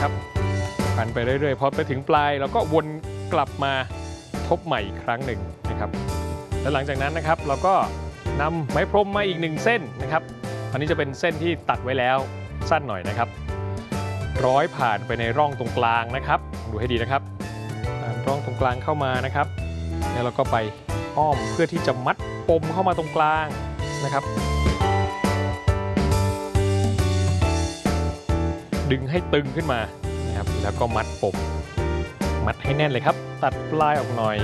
นะครับพันไปเรื่อยๆพอไปถึงปลายเราก็วนกลับมาทบใหม่อีกครั้งหนึ่งนะครับแล้วหลังจากนั้นนะครับเราก็นำไม้พรมมาอีก1เส้นนะครับอันนี้จะเป็นเส้นที่ตัดไว้แล้วสั้นหน่อยนะครับร้อยผ่านไปในร่องตรงกลางนะครับดูให้ดีนะครับร่องตรงกลางเข้ามานะครับแล้วเราก็ไปอ้อมเพื่อที่จะมัดปมเข้ามาตรงกลางนะครับดึงให้ตึงขึ้นมานะครับแล้วก็มัดปมมัดให้แน่นเลยครับตัดปลายออกหน่อย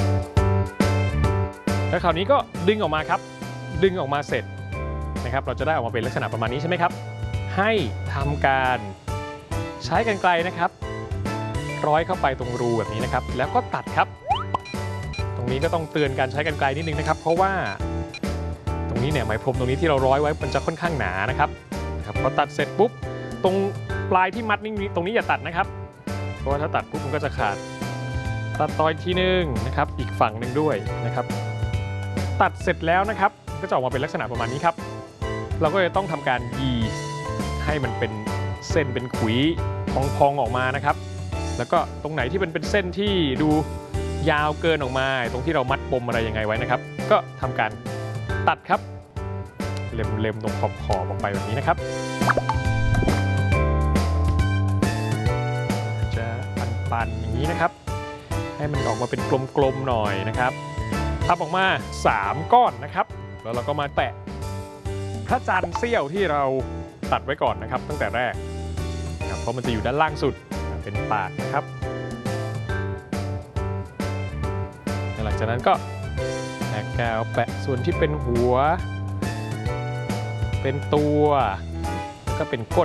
แล้วคราวนี้ก็ดึงออกมาครับดึงออกมาเสร็จนะครับเราจะได้ออกมาเป็นลักษณะประมาณนี้ใช่ไหมครับให้ทำการใช้กรรไกรนะครับร้อยเข้าไปตรงรูแบบนี้นะครับแล้วก็ตัดครับตรงนี้ก็ต้องเตือนการใช้กรรไกรนิดนึงนะครับเพราะว่าตรงนี้เนี่ยไหมพรมตรงนี้ที่เราร้อยไว้มันจะค่อนข้างหนานะครับพอตัดเสร็จปุ๊บตรงปลายที่มัดนี่ตรงนี้อย่าตัดนะครับเพราะว่าถ้าตัดปุ๊บมันก็จะขาดตัดต่ออีกทีนึงนะครับอีกฝั่งหนึ่งด้วยนะครับตัดเสร็จแล้วนะครับก็จะออกมาเป็นลักษณะประมาณนี้ครับเราก็จะต้องทำการยีให้มันเป็นเส้นเป็นขุยพองๆออกมานะครับแล้วก็ตรงไหนที่เป็นเส้นที่ดูยาวเกินออกมาตรงที่เรามัดปมอะไรยังไงไว้นะครับก็ทำการตัดครับเล็มๆตรงขอบออกไปแบบนี้นะครับจะปันๆอย่างนี้นะครับให้มันออกมาเป็นกลมๆหน่อยนะครับทับออกมา3ก้อนนะครับแล้วเราก็มาแปะพระจันทร์เสี้ยวที่เราตัดไว้ก่อนนะครับตั้งแต่แรกนะครับเพราะมันจะอยู่ด้านล่างสุดเป็นปากนะครับหลังจากนั้นก็แปะกาวแปะส่วนที่เป็นหัวเป็นตัวแล้วก็เป็นก้น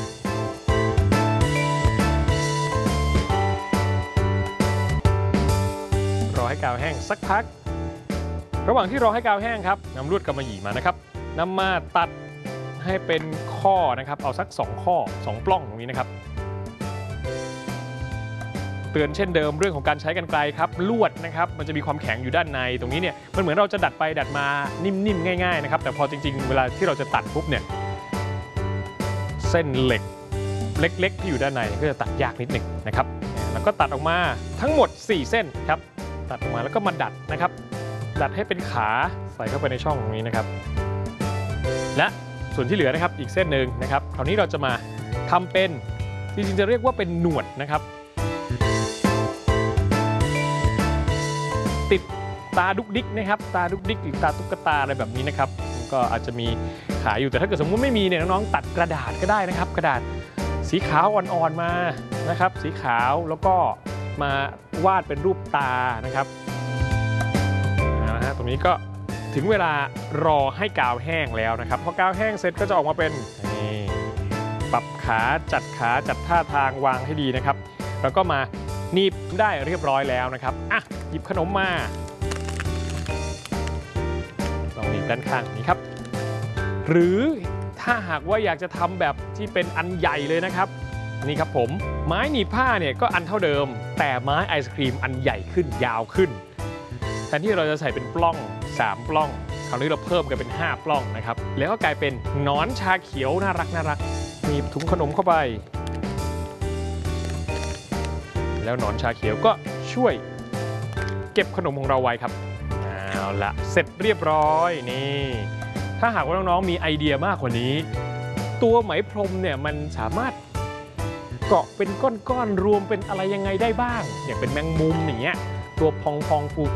รอให้กาวแห้งสักพักระหว่างที่รอให้กาวแห้งครับนำลวดกำมะหยี่มานะครับนำมาตัดให้เป็นข้อนะครับเอาสัก2ข้อ2ปล้องตรงนี้นะครับเตือนเช่นเดิมเรื่องของการใช้กรรไกรครับลวดนะครับมันจะมีความแข็งอยู่ด้านในตรงนี้เนี่ยมันเหมือนเราจะดัดไปดัดมานิ่มๆง่ายๆนะครับแต่พอจริงๆเวลาที่เราจะตัดปุ๊บเนี่ยเส้นเหล็กเล็กๆที่อยู่ด้านในก็จะตัดยากนิดหนึ่งนะครับแล้วก็ตัดออกมาทั้งหมด4เส้นครับตัดออกมาแล้วก็มาดัดนะครับดัดให้เป็นขาใส่เข้าไปในช่องตรงนี้นะครับและส่วนที่เหลือนะครับอีกเส้นหนึ่งนะครับคราวนี้เราจะมาทำเป็นจริงๆจะเรียกว่าเป็นหนวดนะครับติดตาดุกดิกนะครับตาดุกดิกหรือตาตุ๊กตาอะไรแบบนี้นะครับก็อาจจะมีขายอยู่แต่ถ้าเกิดสมมติไม่มีเนี่ยน้องๆตัดกระดาษก็ได้นะครับกระดาษสีขาวอ่อนๆมานะครับสีขาวแล้วก็มาวาดเป็นรูปตานะครับตรงนี้ก็ถึงเวลารอให้กาวแห้งแล้วนะครับพอกาวแห้งเสร็จก็จะออกมาเป็นปรับขาจัดท่าทางวางให้ดีนะครับแล้วก็มาหนีบได้เรียบร้อยแล้วนะครับหยิบขนมมาลองหนีบด้านข้างนี้ครับหรือถ้าหากว่าอยากจะทำแบบที่เป็นอันใหญ่เลยนะครับนี่ครับผมไม้หนีบผ้าเนี่ยก็อันเท่าเดิมแต่ไม้ไอศครีมอันใหญ่ขึ้นยาวขึ้นแทนที่เราจะใส่เป็นปล้อง3ปล้องคราวนี้เราเพิ่มกันเป็น5ปล้องนะครับแล้วก็กลายเป็นหนอนชาเขียวน่ารักหนีบถุงขนมเข้าไปแล้วหนอนชาเขียวก็ช่วยเก็บขนมของเราไว้ครับเอาละเสร็จเรียบร้อยนี่ถ้าหากว่าน้องๆมีไอเดียมากกว่านี้ตัวไหมพรมเนี่ยมันสามารถเกาะเป็นก้อนๆรวมเป็นอะไรยังไงได้บ้างอย่างเป็นแมงมุมอย่างเงี้ยตัวพองๆ